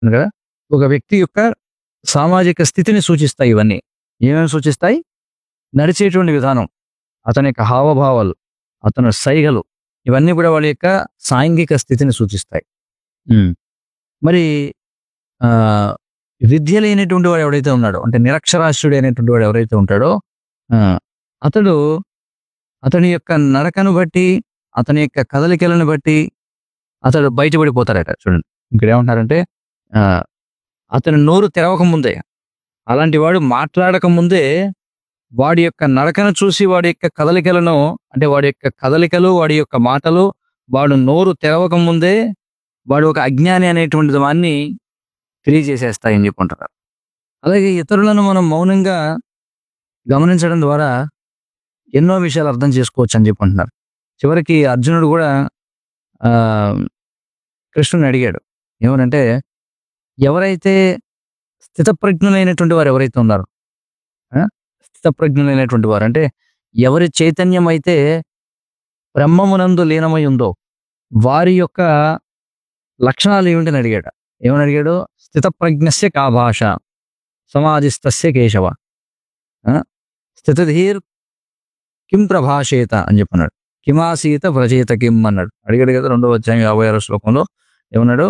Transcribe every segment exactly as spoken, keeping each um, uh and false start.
కదా! ఒక వ్యక్తి యొక్క సామాజిక స్థితిని సూచిస్తాయి ఇవన్నీ. ఏమేమి సూచిస్తాయి? నడిచేటువంటి విధానం, అతని యొక్క హావభావాలు, అతని సైగలు ఇవన్నీ కూడా వాళ్ళ యొక్క సాంఘిక స్థితిని సూచిస్తాయి. హ్మ్. మరి ఆహ్, విద్య లేనటువంటి వాడు ఎవడైతే ఉన్నాడో, అంటే నిరక్షరాస్యుడు అయినటువంటి వాడు ఎవరైతే ఉంటాడో, ఆ! అతడు అతని యొక్క నడకను బట్టి, అతని యొక్క కదలికలను బట్టి అతడు బయటపడిపోతాడట చూడండి. ఇక్కడేమంటున్నారంటే ఆహ్, అతని నోరు తెరవక ముందే, అలాంటి వాడు మాట్లాడక ముందే వాడి యొక్క నడకను చూసి వాడి యొక్క కదలికలను, అంటే వాడి యొక్క కదలికలు, వాడి యొక్క మాటలు, వాడు నోరు తెరవక ముందే వాడు ఒక అజ్ఞాని అనేటువంటి దాన్ని తెలియజేసేస్తాయని చెప్పుకుంటున్నారు. అలాగే ఇతరులను మనం మౌనంగా గమనించడం ద్వారా ఎన్నో విషయాలు అర్థం చేసుకోవచ్చు అని చెప్పుకుంటున్నారు. చివరికి అర్జునుడు కూడా ఆహ్, కృష్ణుడిని అడిగాడు. ఏమనంటే, ఎవరైతే స్థితప్రజ్ఞులైనటువంటి వారు ఎవరైతే ఉన్నారో, ఆ! స్థితప్రజ్ఞులైనటువంటి వారు అంటే ఎవరి చైతన్యం అయితే బ్రహ్మమునందు లీనమై ఉందో వారి యొక్క లక్షణాలు ఏమిటని అడిగాడు. ఏమని అడిగాడు? స్థితప్రజ్ఞస్య కా భాష సమాధిస్తస్య కేశవ. ఆ! స్థితధీర్ కిం ప్రభాషేత అని చెప్పన్నాడు. కిమాసీత వ్రజేత కిం అన్నాడు. అడిగాడు కదా రెండో అధ్యాయం యాభై ఆరో శ్లోకంలో ఏమన్నాడు?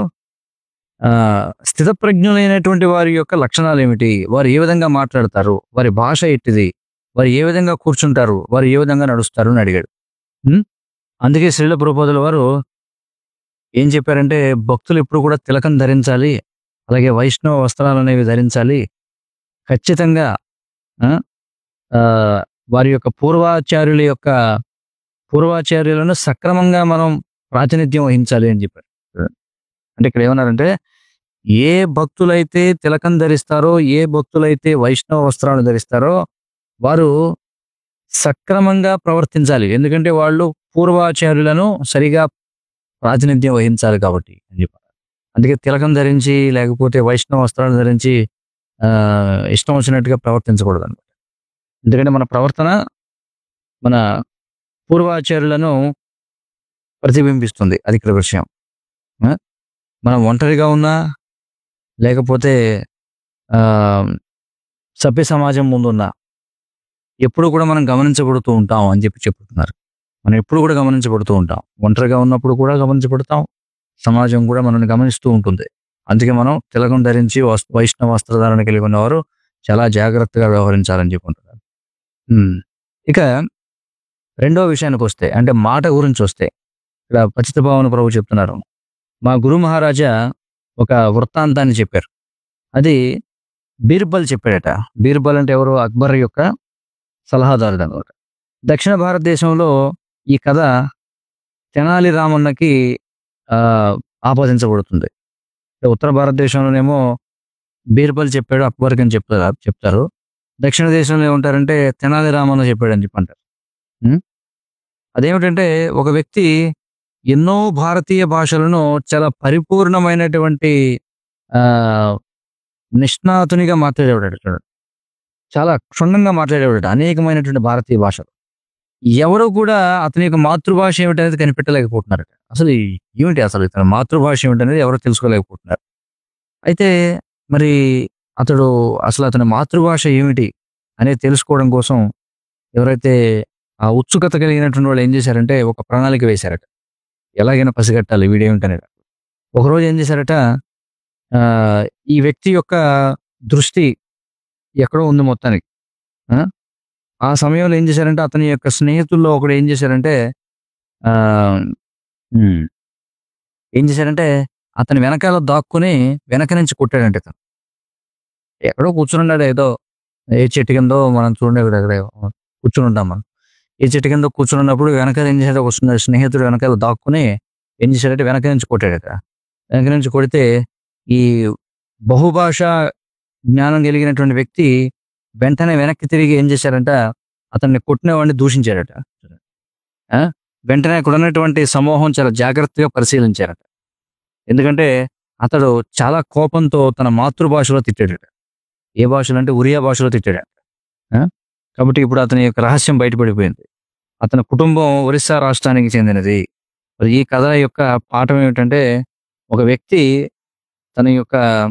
ఆహ్, స్థితప్రజ్ఞులైనటువంటి వారి యొక్క లక్షణాలు ఏమిటి? వారు ఏ విధంగా మాట్లాడతారు? వారి భాష ఎట్టిది? వారు ఏ విధంగా కూర్చుంటారు? వారు ఏ విధంగా నడుస్తారు అని అడిగాడు. హ్మ్. అందుకే శ్రీల ప్రభుపాదుల వారు ఏం చెప్పారంటే, భక్తులు ఎప్పుడు కూడా తిలకం ధరించాలి. అలాగే వైష్ణవ వస్త్రాలనేవి ధరించాలి. ఖచ్చితంగా ఆ! ఆహ్, వారి యొక్క పూర్వాచార్యుల యొక్క పూర్వాచార్యులను సక్రమంగా మనం ప్రాతినిధ్యం వహించాలి అని చెప్పారు. అంటే ఇక్కడ ఏమన్నారంటే, ఏ భక్తులైతే తిలకం ధరిస్తారో, ఏ భక్తులైతే వైష్ణవ వస్త్రాలను ధరిస్తారో వారు సక్రమంగా ప్రవర్తించాలి. ఎందుకంటే వాళ్ళు పూర్వాచార్యులను సరిగా ప్రాతినిధ్యం వహించాలి కాబట్టి అని చెప్పారు. అందుకే తిలకం ధరించి లేకపోతే వైష్ణవ వస్త్రాలు ధరించి ఆహ్, ఇష్టం వచ్చినట్టుగా ప్రవర్తించకూడదనమాట. ఎందుకంటే మన ప్రవర్తన మన పూర్వాచార్యులను ప్రతిబింబిస్తుంది. అది ఇక్కడ విషయం. ఆ! మనం ఒంటరిగా ఉన్నా లేకపోతే ఆహ్, సభ్య సమాజం ముందున్నా ఎప్పుడు కూడా మనం గమనించబడుతూ ఉంటాం అని చెప్పి చెప్తున్నారు. మనం ఎప్పుడు కూడా గమనించబడుతూ ఉంటాం. ఒంటరిగా ఉన్నప్పుడు కూడా గమనించబడతాం. సమాజం కూడా మనల్ని గమనిస్తూ ఉంటుంది. అందుకే మనం తిలకం ధరించి వస్ వైష్ణవ వస్త్రధారణ కలిగి ఉన్నవారు చాలా జాగ్రత్తగా వ్యవహరించాలని చెప్పుకుంటున్నారు. హ్మ్. ఇక రెండో విషయానికొస్తే, అంటే మాట గురించొస్తే, ఇక్కడ పతిత పావన ప్రభు చెప్తున్నారు. మా గురు మహారాజా ఒక వృత్తాంతాన్ని చెప్పారు. అది బీర్బల్ చెప్పాడట. బీర్బల్ అంటే ఎవరు? అక్బర్ యొక్క సలహాదారుడనమాట. దక్షిణ భారతదేశంలో ఈ కథ తెనాలి రామన్నకి ఆహ్, ఆపాదించబడుతుంది. ఉత్తర భారతదేశంలోనేమో బీర్బల్ చెప్పాడు అక్బర్‌కి అని చెప్తారు చెప్తారు. దక్షిణ దేశంలో ఏమంటారంటే తెనాలి రామన్న చెప్పాడని చెప్పి అంటారు. హ్మ్. అదేమిటంటే ఒక వ్యక్తి ఎన్నో భారతీయ భాషలను చాలా పరిపూర్ణమైనటువంటి ఆహ్, నిష్ణాతునిగా మాట్లాడేవాడట చూడండి. చాలా క్షుణ్ణంగా మాట్లాడేవాడట అనేకమైనటువంటి భారతీయ భాషలు. ఎవరు కూడా అతని యొక్క మాతృభాష ఏమిటనేది కనిపెట్టలేకపోతున్నారట. అసలు ఏమిటి అసలు ఇతని మాతృభాష ఏమిటనేది ఎవరు తెలుసుకోలేకపోతున్నారు. అయితే మరి అతడు అసలు అతని మాతృభాష ఏమిటి అనేది తెలుసుకోవడం కోసం ఎవరైతే ఆ ఉత్సుకత కలిగినటువంటి వాళ్ళు ఏం చేశారంటే ఒక ప్రణాళిక వేశారట. ఎలాగైనా పసిగట్టాలి వీడేమిటనేది. ఒకరోజు ఏం చేశారట, ఆహ్, ఈ వ్యక్తి యొక్క దృష్టి ఎక్కడో ఉంది మొత్తానికి. ఆ! ఆ సమయంలో ఏం చేశారంటే అతని యొక్క స్నేహితుల్లో ఒకడు ఏం చేశారంటే ఆహ్, హ్మ్. ఏం చేశారంటే అతని వెనకాల దాక్కుని వెనక నుంచి కొట్టాడంట ఇతను. ఎక్కడో కూర్చునున్నాడు ఏదో ఏ చెట్టు కిందో మనం చూడండి ఇక్కడ ఎక్కడ కూర్చొని ఉంటాం మనం. ఏ చెట్టు కిందో కూర్చొనున్నప్పుడు వెనకాల ఏం చేశాడు ఒక స్నే స్నేహితుడు వెనకాల దాక్కుని ఏం చేశాడంటే వెనక నుంచి కొట్టాడట. వెనక నుంచి కొడితే ఈ బహుభాషా జ్ఞానం కలిగినటువంటి వ్యక్తి వెంటనే వెనక్కి తిరిగి ఏం చేశారంట అతన్ని కొట్టిన వాడిని దూషించాడట. ఆ! వెంటనే అక్కడ ఉన్నటువంటి సమూహం చాలా జాగ్రత్తగా పరిశీలించారట. ఎందుకంటే అతడు చాలా కోపంతో తన మాతృభాషలో తిట్టాడట. ఏ భాషలో అంటే ఒరియా భాషలో తిట్టాడట. ఆ! కాబట్టి ఇప్పుడు అతని యొక్క రహస్యం బయటపడిపోయింది. అతని కుటుంబం ఒరిస్సా రాష్ట్రానికి చెందినది. మరి ఈ కథ యొక్క పాఠం ఏమిటంటే ఒక వ్యక్తి తన యొక్క